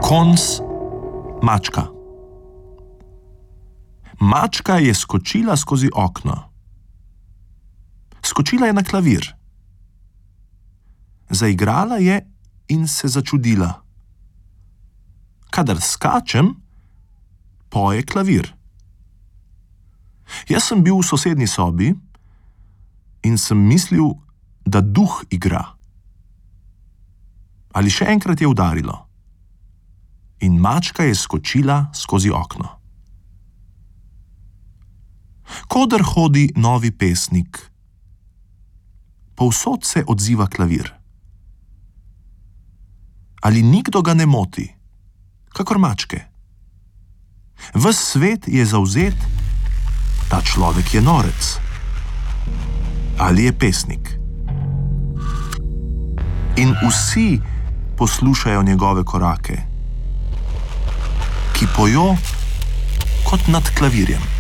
Konc, mačka. Mačka je skočila skozi okno. Skočila je na klavir. Zaigrala je in se začudila. Kadar skačem, poje klavir. Jaz sem bil v sosednji sobi in sem mislil, da duh igra. Ali še enkrat je udarilo. In mačka je skočila skozi okno. Koder hodi novi pesnik, povsod se odziva klavir. Ali nikdo ga ne moti, kakor mačke. Ves svet je zavzet, ta človek je norec. Ali je pesnik. In vsi poslušajo njegove korake, ki pojo kot nad klavirjem.